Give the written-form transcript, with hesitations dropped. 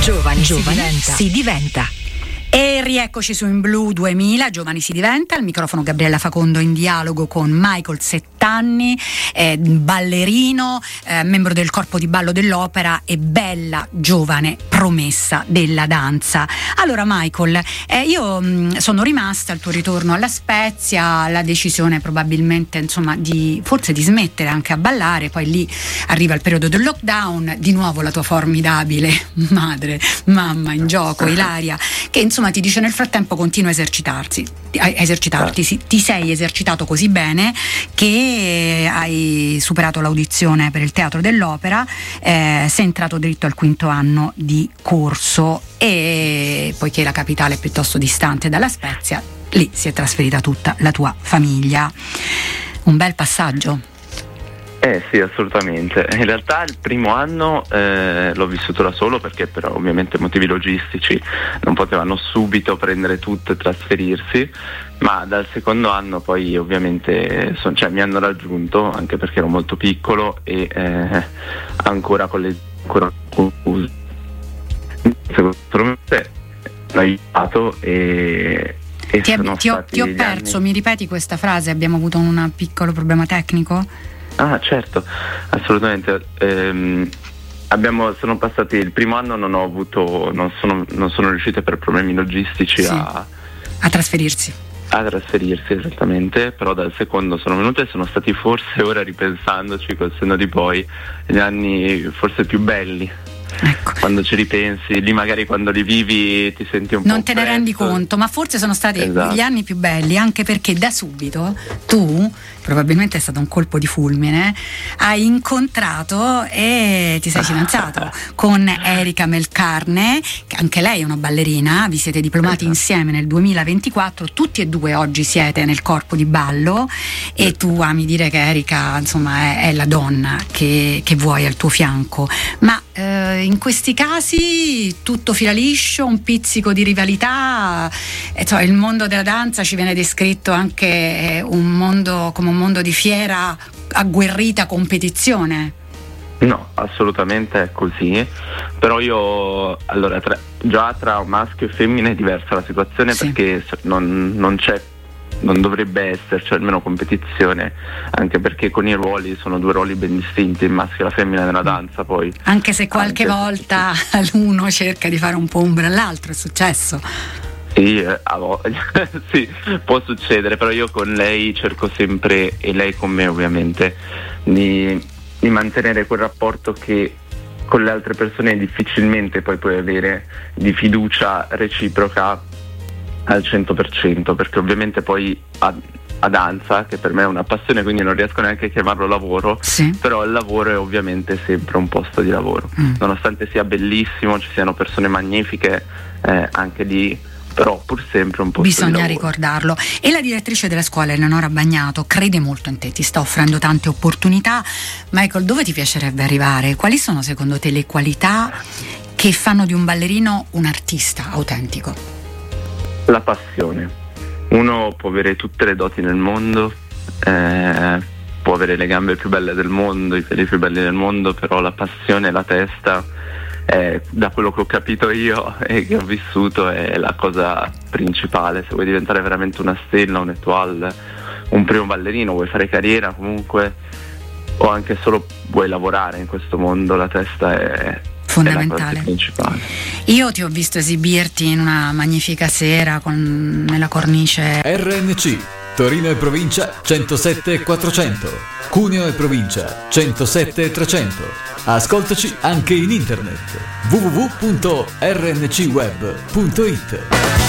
Giovani si diventa. E rieccoci su In Blu 2000, Giovani si diventa, al microfono Gabriella Facondo in dialogo con Michael Settanni, ballerino, membro del corpo di ballo dell'Opera e bella giovane promessa della danza. Allora Michael, io sono rimasta al tuo ritorno alla Spezia, la decisione probabilmente insomma di smettere anche a ballare, poi lì arriva il periodo del lockdown, di nuovo la tua formidabile mamma in gioco, Ilaria, che insomma ti dice nel frattempo continua a esercitarti, ti sei esercitato così bene che hai superato l'audizione per il Teatro dell'Opera, sei entrato dritto al 5° anno di corso e poiché la capitale è piuttosto distante dalla Spezia, lì si è trasferita tutta la tua famiglia. Un bel passaggio. Sì, assolutamente. In realtà il primo anno l'ho vissuto da solo perché per ovviamente motivi logistici non potevano subito prendere tutto e trasferirsi, ma dal secondo anno poi ovviamente mi hanno raggiunto, anche perché ero molto piccolo e ancora confuso. Secondo me l'ho aiutato e ti ho perso, mi ripeti questa frase? Abbiamo avuto un piccolo problema tecnico? Ah, certo, assolutamente. Sono passati il primo anno, non sono riuscite per problemi logistici a trasferirsi. A trasferirsi, esattamente, però dal secondo sono venute e sono stati forse, ora ripensandoci col senno di poi, gli anni forse più belli. Ecco. Quando ci ripensi, lì magari quando li vivi ti senti un po'. Non te ne rendi conto, ma forse sono stati gli anni più belli, anche perché da subito tu, probabilmente è stato un colpo di fulmine, hai incontrato e ti sei fidanzato con Erika Melcarne, che anche lei è una ballerina, vi siete diplomati insieme nel 2024, tutti e due oggi siete nel corpo di ballo e tu ami dire che Erika insomma è la donna che vuoi al tuo fianco, ma in questi casi tutto fila liscio, un pizzico di rivalità, il mondo della danza ci viene descritto anche come un mondo di fiera agguerrita competizione. No, assolutamente è così, però io già tra un maschio e femmina è diversa la situazione, sì. Perché non dovrebbe esserci almeno competizione, anche perché con i ruoli sono due ruoli ben distinti, il maschio e la femmina nella danza, poi anche se qualche volta l'uno cerca di fare un po' ombra all'altro, è successo. Sì, sì, può succedere, però io con lei cerco sempre, e lei con me ovviamente, di mantenere quel rapporto che con le altre persone difficilmente poi puoi avere, di fiducia reciproca al 100%, perché ovviamente poi a danza, che per me è una passione, quindi non riesco neanche a chiamarlo lavoro, sì. Però il lavoro è ovviamente sempre un posto di lavoro, nonostante sia bellissimo, ci siano persone magnifiche anche lì, però pur sempre un posto bisogna di lavoro. Ricordarlo. E la direttrice della scuola, Eleonora Bagnato, crede molto in te, ti sta offrendo tante opportunità. Michael, dove ti piacerebbe arrivare? Quali sono secondo te le qualità che fanno di un ballerino un artista autentico? La passione. Uno può avere tutte le doti nel mondo, può avere le gambe più belle del mondo, i piedi più belli del mondo, però la passione e la testa, da quello che ho capito io e che ho vissuto, è la cosa principale. Se vuoi diventare veramente una stella, un étoile, un primo ballerino, vuoi fare carriera comunque, o anche solo vuoi lavorare in questo mondo, la testa è fondamentale. Io ti ho visto esibirti in una magnifica sera nella cornice RNC Torino e provincia 107 400, Cuneo e provincia 107 300. Ascoltaci anche in internet www.rncweb.it.